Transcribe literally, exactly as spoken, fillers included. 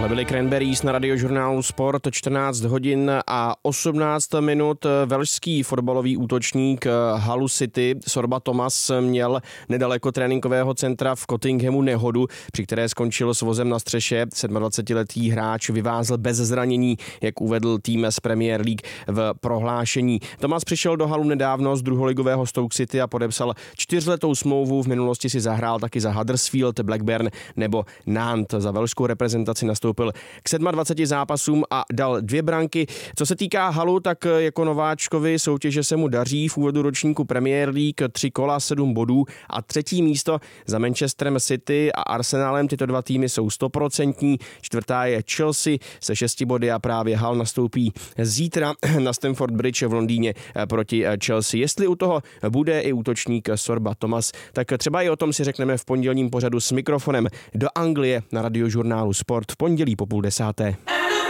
Tohle byly Cranberries na radiožurnálu Sport, čtrnáct hodin a osmnáct minut. Velšský fotbalový útočník Hull City Sorba Thomas měl nedaleko tréninkového centra v Cottinghamu nehodu, při které skončil s vozem na střeše. sedmadvacetiletý hráč vyvázl bez zranění, jak uvedl tým z Premier League v prohlášení. Thomas přišel do Hullu nedávno z druholigového Stoke City a podepsal čtyřletou smlouvu. V minulosti si zahrál taky za Huddersfield, Blackburn nebo Nantes. Za velšskou reprezentaci nastoupil k dvaceti sedmi zápasům a dal dvě branky. Co se týká Hullu, tak jako nováčkovi soutěže se mu daří. V úvodu ročníku Premier League tři kola, sedm bodů a třetí místo za Manchesterem City a Arsenalem. Tyto dva týmy jsou stoprocentní. Čtvrtá je Chelsea se šesti body a právě Hull nastoupí zítra na Stamford Bridge v Londýně proti Chelsea. Jestli u toho bude i útočník Sorba Thomas, tak třeba i o tom si řekneme v pondělním pořadu s mikrofonem do Anglie na radiožurnálu Sport v pondělí po půl desáté.